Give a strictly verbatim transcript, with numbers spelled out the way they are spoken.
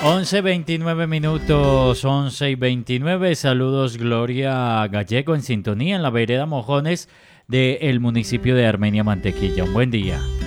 once veintinueve minutos, once y veintinueve. Saludos, Gloria Gallego, en sintonía en la vereda Mojones del municipio de Armenia Mantequilla. Un buen día.